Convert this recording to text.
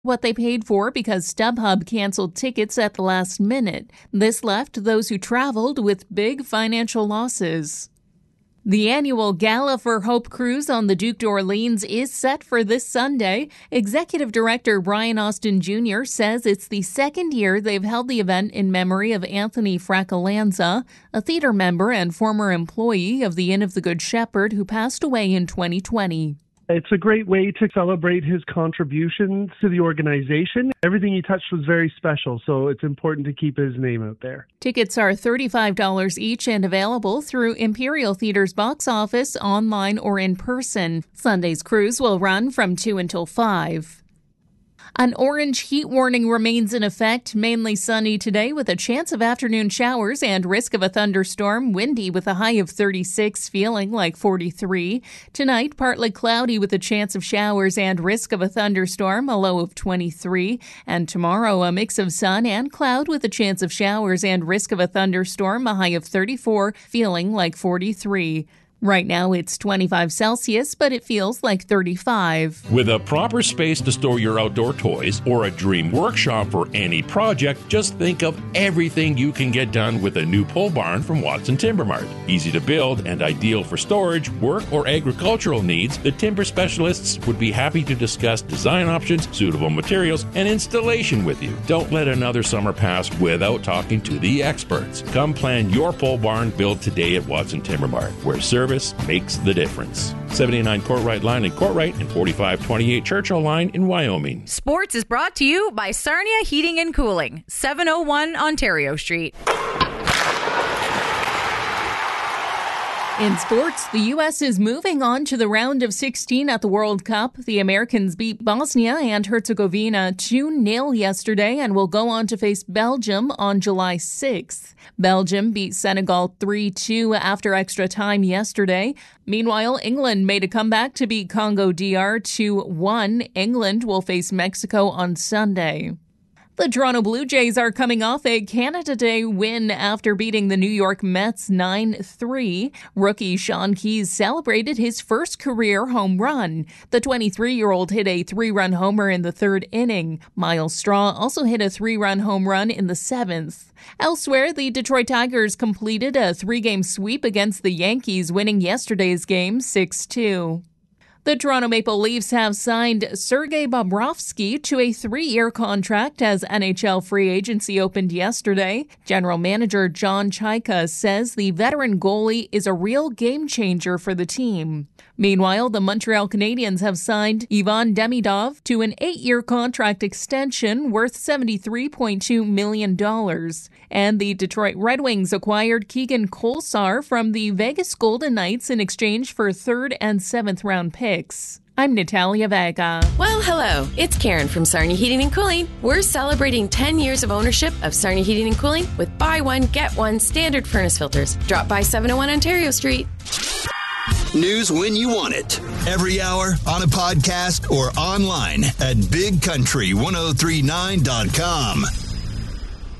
what they paid for because StubHub canceled tickets at the last minute. This left those who traveled with big financial losses. The annual Gala for Hope cruise on the Duke d'Orleans is set for this Sunday. Executive Director Brian Austin Jr. says it's the second year they've held the event in memory of Anthony Fracalanza, a theater member and former employee of the Inn of the Good Shepherd who passed away in 2020. It's a great way to celebrate his contributions to the organization. Everything he touched was very special, so it's important to keep his name out there. Tickets are $35 each and available through Imperial Theater's box office, online, or in person. Sunday's cruise will run from 2 until 5. An orange heat warning remains in effect, mainly sunny today with a chance of afternoon showers and risk of a thunderstorm, windy with a high of 36, feeling like 43. Tonight, partly cloudy with a chance of showers and risk of a thunderstorm, a low of 23. And tomorrow, a mix of sun and cloud with a chance of showers and risk of a thunderstorm, a high of 34, feeling like 43. Right now, it's 25 Celsius, but it feels like 35. With a proper space to store your outdoor toys or a dream workshop for any project, just think of everything you can get done with a new pole barn from Watson Timber Mart. Easy to build and ideal for storage, work, or agricultural needs, the timber specialists would be happy to discuss design options, suitable materials, and installation with you. Don't let another summer pass without talking to the experts. Come plan your pole barn build today at Watson Timber Mart, where service makes the difference. 79 Courtright Line in Courtright and 4528 Churchill Line in Wyoming. Sports is brought to you by Sarnia Heating and Cooling, 701 Ontario Street. In sports, the U.S. is moving on to the round of 16 at the World Cup. The Americans beat Bosnia and Herzegovina 2-0 yesterday and will go on to face Belgium on July 6th. Belgium beat Senegal 3-2 after extra time yesterday. Meanwhile, England made a comeback to beat Congo DR 2-1. England will face Mexico on Sunday. The Toronto Blue Jays are coming off a Canada Day win after beating the New York Mets 9-3. Rookie Sean Keyes celebrated his first career home run. The 23-year-old hit a 3-run homer in the third inning. Miles Straw also hit a 3-run home run in the seventh. Elsewhere, the Detroit Tigers completed a 3-game sweep against the Yankees, winning yesterday's game 6-2. The Toronto Maple Leafs have signed Sergei Bobrovsky to a 3-year contract as NHL free agency opened yesterday. General Manager John Chayka says the veteran goalie is a real game changer for the team. Meanwhile, the Montreal Canadiens have signed Ivan Demidov to an 8-year contract extension worth $73.2 million. And the Detroit Red Wings acquired Keegan Kolesar from the Vegas Golden Knights in exchange for 3rd and 7th round picks. I'm Natalia Vega. Well, hello. It's Karen from Sarnia Heating and Cooling. We're celebrating 10 years of ownership of Sarnia Heating and Cooling with buy one, get one standard furnace filters. Drop by 701 Ontario Street. News when you want it. Every hour, on a podcast, or online at BigCountry1039.com.